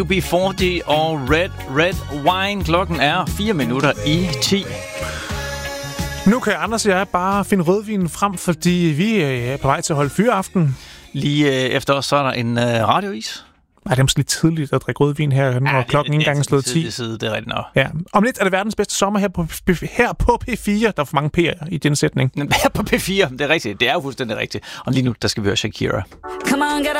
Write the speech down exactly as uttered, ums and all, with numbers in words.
U B fyrre og Red Red Wine. Klokken er fire minutter i ti. Nu kan Anders og jeg bare finde rødvin frem, fordi vi er på vej til at holde fyraften. Lige øh, efter os, så er der en øh, radiois. Ej, det er måske lidt tidligt at drikke rødvin her, når ja, klokken ikke engang er slået ti. Side, det er rigtigt nok. Ja. Om lidt er det verdens bedste sommer her på, her på P fire. Der er for mange P'er i den sætning. Her på P fire, det er rigtigt. Det er jo fuldstændig rigtigt. Og lige nu, der skal vi høre Shakira. Come on, get